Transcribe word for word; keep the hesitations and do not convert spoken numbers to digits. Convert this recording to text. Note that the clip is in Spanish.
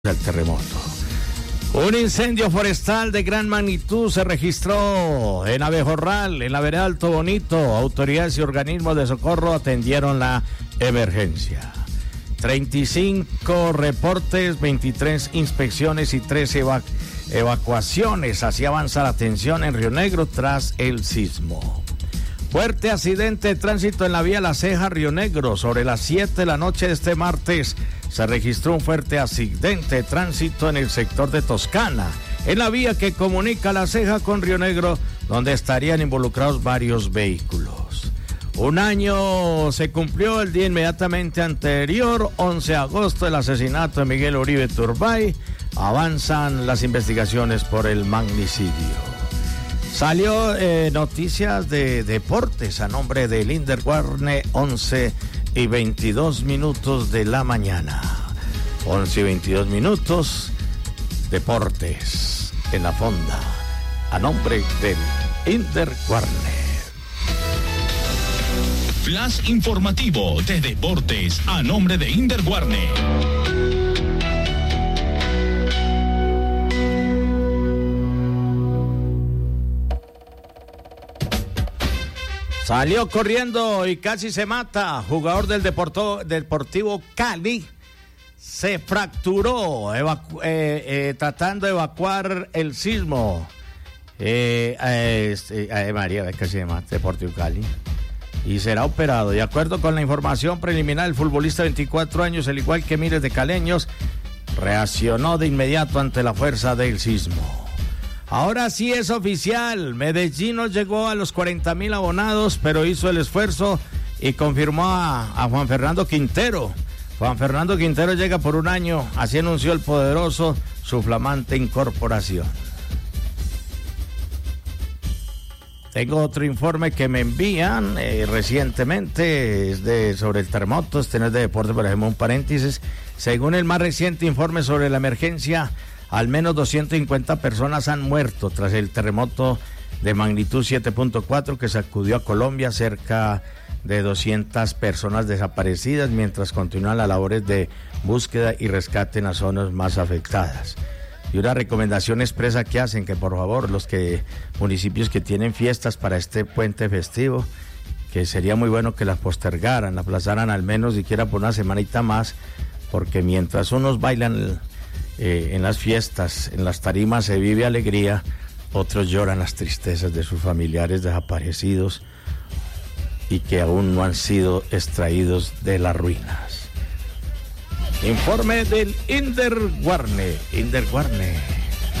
del terremoto. Un incendio forestal de gran magnitud se registró en Abejorral, en la vereda Alto Bonito. Autoridades y organismos de socorro atendieron la emergencia. treinta y cinco reportes, veintitrés inspecciones y tres evac- evacuaciones. Así avanza la atención en Río Negro tras el sismo. Fuerte accidente de tránsito en la vía La Ceja, Río Negro. Sobre las siete de la noche de este martes se registró un fuerte accidente de tránsito en el sector de Toscana, en la vía que comunica La Ceja con Río Negro, donde estarían involucrados varios vehículos. Un año se cumplió el día inmediatamente anterior, once de agosto, del asesinato de Miguel Uribe Turbay. Avanzan las investigaciones por el magnicidio. Salió eh, noticias de deportes a nombre de Linder Guarne, once y veintidós minutos de la mañana. once y veintidós minutos, deportes en la fonda, a nombre del Linder Guarne. Flash informativo de deportes a nombre de Linder Guarne. Salió corriendo y casi se mata. Jugador del Deporto, Deportivo Cali se fracturó evacu- eh, eh, tratando de evacuar el sismo. Eh, eh, eh, María, casi se mata. Deportivo Cali. Y será operado. De acuerdo con la información preliminar, el futbolista de veinticuatro años, al igual que miles de caleños, reaccionó de inmediato ante la fuerza del sismo. Ahora sí es oficial, Medellín no llegó a los cuarenta mil abonados, pero hizo el esfuerzo y confirmó a, a Juan Fernando Quintero. Juan Fernando Quintero llega por un año, así anunció el poderoso su flamante incorporación. Tengo otro informe que me envían eh, recientemente, es de, sobre el terremoto, este no es de deporte, pero hacemos un paréntesis. Según el más reciente informe sobre la emergencia, al menos doscientas cincuenta personas han muerto tras el terremoto de magnitud siete punto cuatro que sacudió a Colombia, cerca de doscientas personas desaparecidas, mientras continúan las labores de búsqueda y rescate en las zonas más afectadas. Y una recomendación expresa que hacen que por favor los que municipios que tienen fiestas para este puente festivo, que sería muy bueno que las postergaran, las aplazaran al menos siquiera por una semanita más, porque mientras unos bailan Eh, en las fiestas, en las tarimas se vive alegría, otros lloran las tristezas de sus familiares desaparecidos y que aún no han sido extraídos de las ruinas. Informe del Linder Guarne, Linder Guarne.